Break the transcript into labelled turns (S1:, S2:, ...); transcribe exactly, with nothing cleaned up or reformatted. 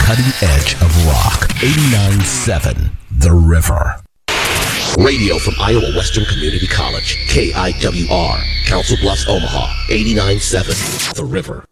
S1: cutting edge of rock. eighty-nine point seven The River.
S2: Radio from Iowa Western Community College. K I W R. Council Bluffs, Omaha. eighty-nine point seven The River.